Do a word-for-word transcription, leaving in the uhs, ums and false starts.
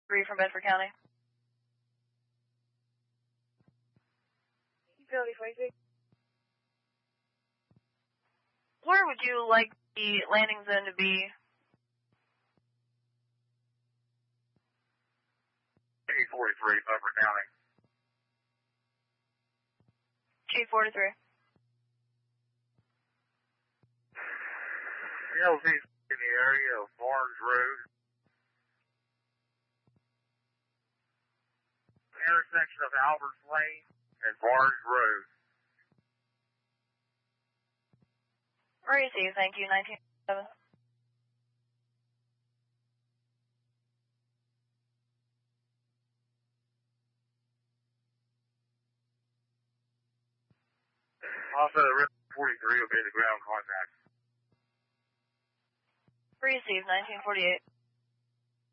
three from Bedford County. Utility forty-three. Where would you like the landing zone to be? Chief forty-three, Bedford County. Chief forty-three. L Z in the area of Barnes Road. Intersection of Alberts Lane and Barnes Road. Receive, thank you, nineteen seven. Also, the River forty-three will be the ground contact. Receive, nineteen forty-eight.